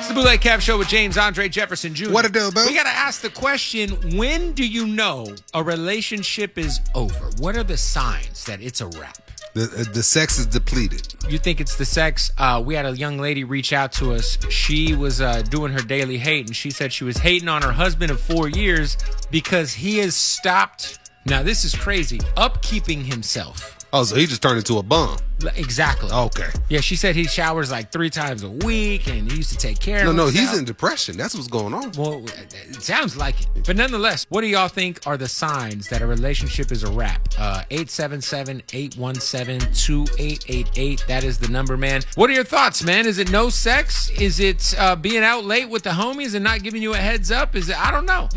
the Bootleg Cap Show with James Andre Jefferson Jr. What it do, boo? We got to ask the question, when do you know a relationship is over? What are the signs that it's a wrap? The sex is depleted. You think it's the sex? We had a young lady reach out to us. She was doing her daily hate, and she said she was hating on her husband of 4 years because he has stopped, now this is crazy, upkeeping himself. Oh, so he just turned into a bum. Exactly. Okay. Yeah, she said he showers like 3 times a week, and he used to take care of No, himself. he's in depression. That's what's going on. Well, it sounds like it. But nonetheless, what do y'all think are the signs that a relationship is a wrap? 877-817-2888. That is the number, man. What are your thoughts, man? Is it no sex? Is it being out late with the homies and not giving you a heads up? Is it, I don't know.